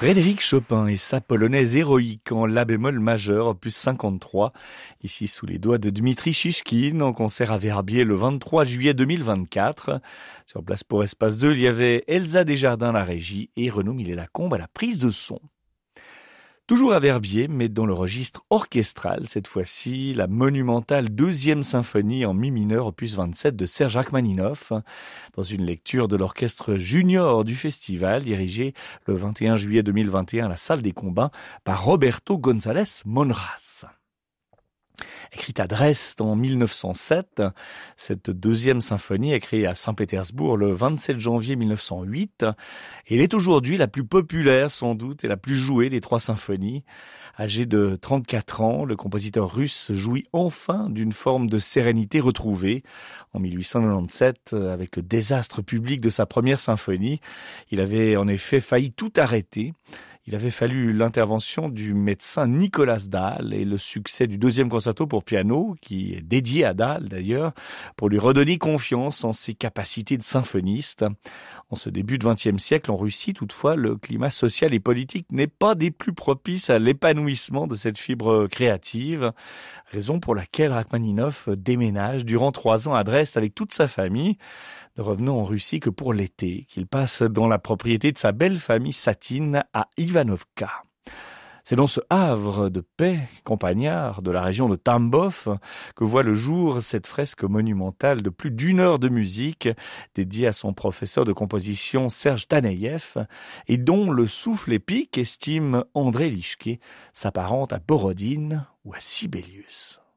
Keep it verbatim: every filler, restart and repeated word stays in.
Frédéric Chopin et sa polonaise héroïque en la bémol majeur, opus cinquante-trois, ici sous les doigts de Dmitri Shishkin, en concert à Verbier le vingt-trois juillet deux mille vingt-quatre. Sur place pour Espace deux, il y avait Elsa Desjardins à la régie et Renaud Millet-Lacombe à la prise de son. Toujours à Verbier, mais dans le registre orchestral, cette fois-ci, la monumentale deuxième symphonie en mi mineur, opus vingt-sept de Serge Rachmaninoff, dans une lecture de l'orchestre junior du festival, dirigé le vingt et un juillet deux mille vingt et un à la salle des Combins par Roberto González Monraz. Écrite à Dresde en mille neuf cent sept, cette deuxième symphonie est créée à Saint-Pétersbourg le vingt-sept janvier mille neuf cent huit. Et elle est aujourd'hui la plus populaire sans doute et la plus jouée des trois symphonies. Âgé de trente-quatre ans, le compositeur russe jouit enfin d'une forme de sérénité retrouvée. En mille huit cent quatre-vingt-dix-sept, avec le désastre public de sa première symphonie, il avait en effet failli tout arrêter. Il avait fallu l'intervention du médecin Nicolas Dahl et le succès du deuxième concerto pour piano, qui est dédié à Dahl d'ailleurs, pour lui redonner confiance en ses capacités de symphoniste. En ce début de vingtième siècle, en Russie, toutefois, le climat social et politique n'est pas des plus propices à l'épanouissement de cette fibre créative, raison pour laquelle Rachmaninoff déménage durant trois ans à Dresde avec toute sa famille, ne revenant en Russie que pour l'été, qu'il passe dans la propriété de sa belle famille Satine à Ivanovka. C'est dans ce havre de paix campagnard de la région de Tambov que voit le jour cette fresque monumentale de plus d'une heure de musique dédiée à son professeur de composition Serge Taneïev et dont le souffle épique, estime André Lichké, s'apparente à Borodine ou à Sibelius.